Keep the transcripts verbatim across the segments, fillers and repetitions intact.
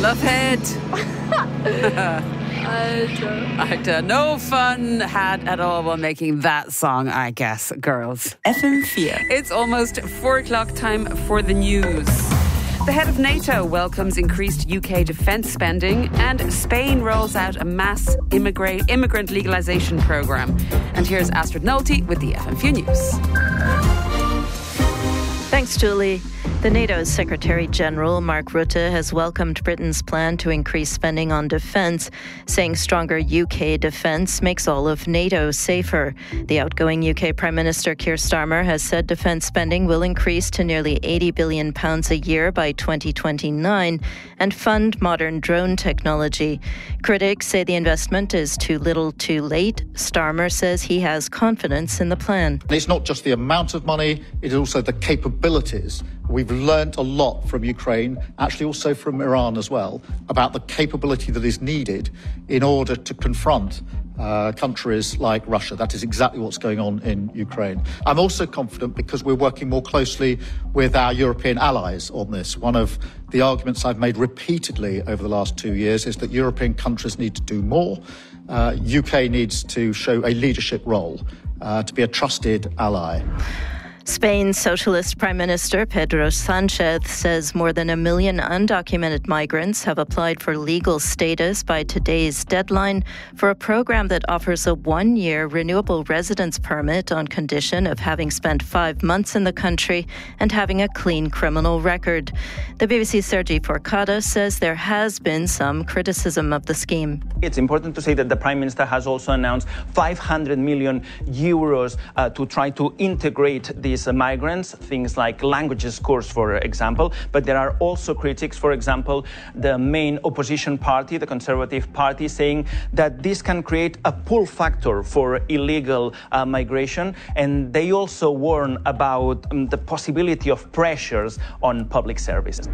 Love head. Alter. Alter. No fun had at all while making that song, I guess, girls. F M four. It's almost four o'clock time for the news. The head of NATO welcomes increased U K defence spending, and Spain rolls out a mass immigrant, immigrant legalisation programme. And here's Astrid Nolte with the F M four News. Thanks, Julie. The NATO Secretary-General, Mark Rutte, has welcomed Britain's plan to increase spending on defence, saying stronger U K defence makes all of NATO safer. The outgoing U K Prime Minister Keir Starmer has said defence spending will increase to nearly eighty billion pounds a year by twenty twenty-nine and fund modern drone technology. Critics say the investment is too little too late. Starmer says he has confidence in the plan. It's not just the amount of money, it is also the capabilities. We've learnt a lot from Ukraine, actually also from Iran as well, about the capability that is needed in order to confront uh, countries like Russia. That is exactly what's going on in Ukraine. I'm also confident because we're working more closely with our European allies on this. One of the arguments I've made repeatedly over the last two years is that European countries need to do more. Uh, U K needs to show a leadership role, uh, to be a trusted ally. Spain's Socialist Prime Minister Pedro Sánchez says more than a million undocumented migrants have applied for legal status by today's deadline for a program that offers a one-year renewable residence permit on condition of having spent five months in the country and having a clean criminal record. The B B C's Sergi Forcada says there has been some criticism of the scheme. It's important to say that the Prime Minister has also announced five hundred million euros uh, to try to integrate the These migrants, things like languages course, for example. But there are also critics, for example, the main opposition party, the Conservative Party, saying that this can create a pull factor for illegal uh, migration. And they also warn about um, the possibility of pressures on public services.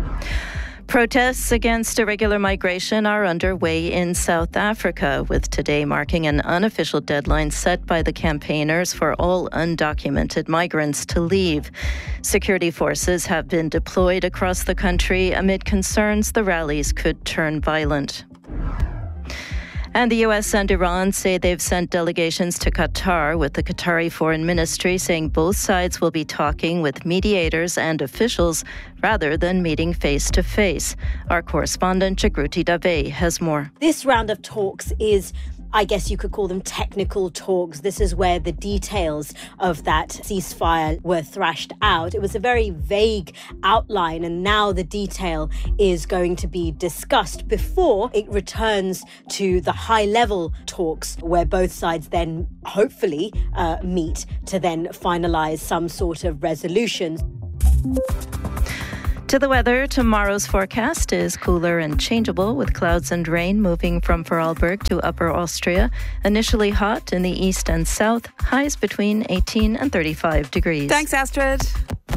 Protests against irregular migration are underway in South Africa, with today marking an unofficial deadline set by the campaigners for all undocumented migrants to leave. Security forces have been deployed across the country amid concerns the rallies could turn violent. And the U S and Iran say they've sent delegations to Qatar, with the Qatari Foreign Ministry saying both sides will be talking with mediators and officials rather than meeting face-to-face. Our correspondent, Jagruti Dave, has more. This round of talks is, I guess you could call them technical talks. This is where the details of that ceasefire were thrashed out. It was a very vague outline, and now the detail is going to be discussed before it returns to the high-level talks, where both sides then hopefully uh, meet to then finalise some sort of resolution. To the weather, tomorrow's forecast is cooler and changeable, with clouds and rain moving from Vorarlberg to Upper Austria. Initially hot in the east and south, highs between eighteen and thirty-five degrees. Thanks, Astrid.